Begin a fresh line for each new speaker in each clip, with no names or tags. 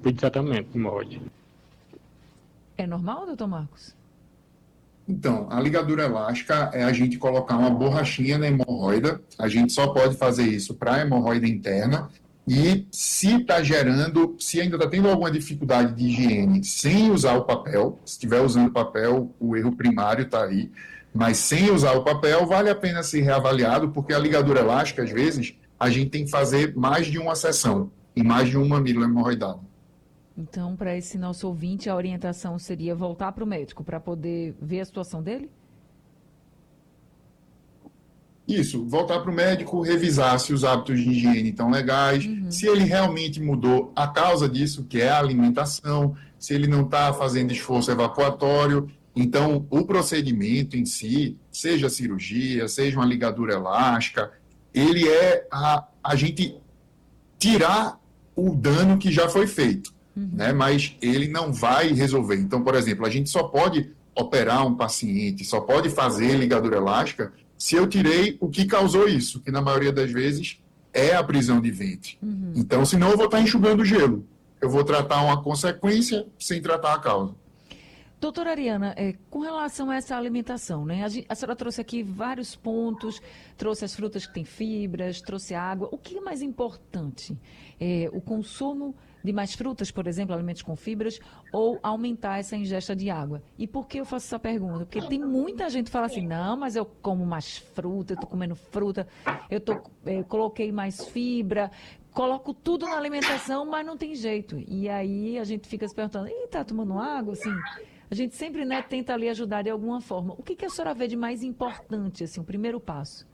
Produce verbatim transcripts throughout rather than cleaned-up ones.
tipo de tratamento de hemorroide.
É normal, doutor Marcos?
Então, a ligadura elástica é a gente colocar uma borrachinha na hemorroida. A gente só pode fazer isso para a hemorroida interna. E se está gerando, se ainda está tendo alguma dificuldade de higiene sem usar o papel, se estiver usando papel, o erro primário está aí, mas sem usar o papel, vale a pena ser reavaliado, porque a ligadura elástica, às vezes, a gente tem que fazer mais de uma sessão, em mais de um mamilo hemorroidado.
Então, para esse nosso ouvinte, a orientação seria voltar para o médico para poder ver a situação dele?
Isso, voltar para o médico, revisar se os hábitos de higiene estão legais, uhum. se ele realmente mudou a causa disso, que é a alimentação, se ele não está fazendo esforço evacuatório. Então, o procedimento em si, seja cirurgia, seja uma ligadura elástica, ele é a, a gente tirar o dano que já foi feito, uhum. né? Mas ele não vai resolver. Então, por exemplo, a gente só pode operar um paciente, só pode fazer ligadura elástica se eu tirei o que causou isso, que na maioria das vezes é a prisão de ventre. Uhum. Então, senão eu vou estar enxugando gelo. Eu vou tratar uma consequência sem tratar a causa.
Doutora Ariana, é, com relação a essa alimentação, né? A, a senhora trouxe aqui vários pontos, trouxe as frutas que têm fibras, trouxe água. O que é mais importante? É, o consumo de mais frutas, por exemplo, alimentos com fibras, ou aumentar essa ingesta de água? E por que eu faço essa pergunta? Porque tem muita gente que fala assim, não, mas eu como mais fruta, eu estou comendo fruta, eu tô, é, coloquei mais fibra, coloco tudo na alimentação, mas não tem jeito. E aí a gente fica se perguntando, e tá tomando água, assim? A gente sempre, né, tenta ali ajudar de alguma forma. O que, que a senhora vê de mais importante, assim, o primeiro passo?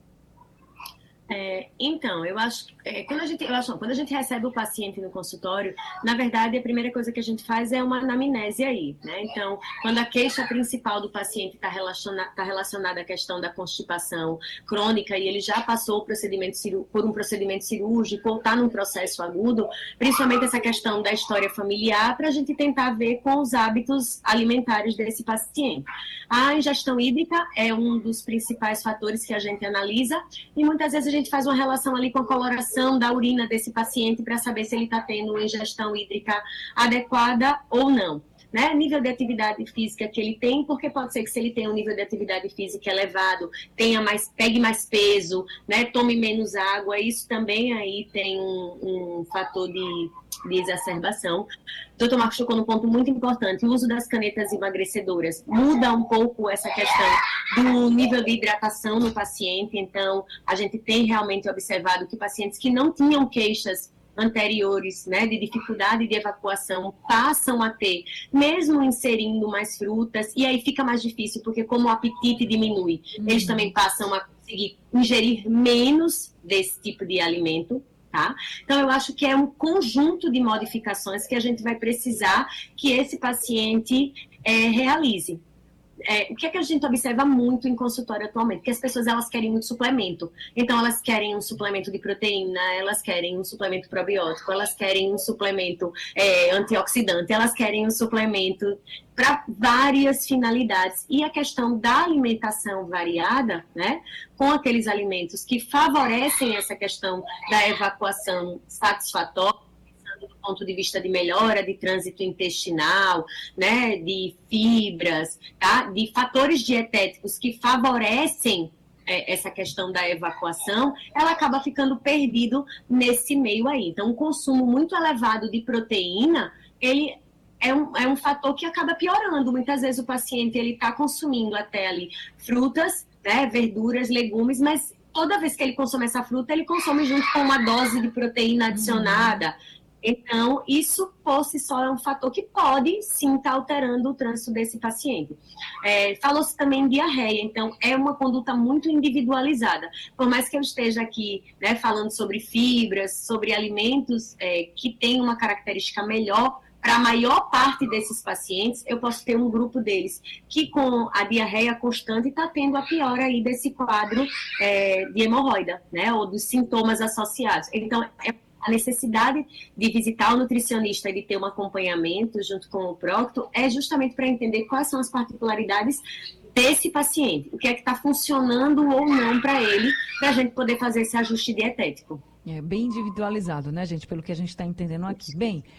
É, então, eu acho, é, quando, a gente, eu acho não, quando a gente recebe o paciente no consultório, na verdade, a primeira coisa que a gente faz é uma anamnese aí, né? Então, quando a queixa principal do paciente está relaciona, tá relacionada à questão da constipação crônica e ele já passou o procedimento por um procedimento cirúrgico ou está num processo agudo, principalmente essa questão da história familiar, para a gente tentar ver com os hábitos alimentares desse paciente. A ingestão hídrica é um dos principais fatores que a gente analisa e muitas vezes a gente faz uma relação ali com a coloração da urina desse paciente para saber se ele está tendo uma ingestão hídrica adequada ou não. Né? Nível de atividade física que ele tem, porque pode ser que se ele tem um nível de atividade física elevado, tenha mais, pegue mais peso, né? Tome menos água, isso também aí tem um, um fator de, de exacerbação. O doutor Marcos tocou num ponto muito importante, o uso das canetas emagrecedoras muda um pouco essa questão do nível de hidratação no paciente, então a gente tem realmente observado que pacientes que não tinham queixas anteriores, né, de dificuldade de evacuação, passam a ter, mesmo inserindo mais frutas, e aí fica mais difícil, porque como o apetite diminui, uhum. eles também passam a conseguir ingerir menos desse tipo de alimento, tá? Então, eu acho que é um conjunto de modificações que a gente vai precisar que esse paciente é, realize. É, o que é que a gente observa muito em consultório atualmente? Que as pessoas, elas querem muito suplemento. Então, elas querem um suplemento de proteína, elas querem um suplemento probiótico, elas querem um suplemento é, antioxidante, elas querem um suplemento para várias finalidades. E a questão da alimentação variada, né, com aqueles alimentos que favorecem essa questão da evacuação satisfatória, do ponto de vista de melhora de trânsito intestinal, né, de fibras, tá, de fatores dietéticos que favorecem é, essa questão da evacuação, ela acaba ficando perdido nesse meio aí. Então, o consumo muito elevado de proteína, ele é um, é um fator que acaba piorando. Muitas vezes o paciente ele está consumindo até ali frutas, né, verduras, legumes, mas toda vez que ele consome essa fruta, ele consome junto com uma dose de proteína adicionada. Uhum. Então, isso por si só é um fator que pode, sim, estar tá alterando o trânsito desse paciente. É, falou-se também em diarreia, então é uma conduta muito individualizada. Por mais que eu esteja aqui, né, falando sobre fibras, sobre alimentos é, que têm uma característica melhor, para a maior parte desses pacientes, eu posso ter um grupo deles que com a diarreia constante está tendo a piora aí desse quadro é, de hemorroida, né, ou dos sintomas associados. Então, é a necessidade de visitar o nutricionista e de ter um acompanhamento junto com o prócto é justamente para entender quais são as particularidades desse paciente, o que é que está funcionando ou não para ele, para a gente poder fazer esse ajuste dietético.
É bem individualizado, né, gente, pelo que a gente está entendendo aqui. Bem,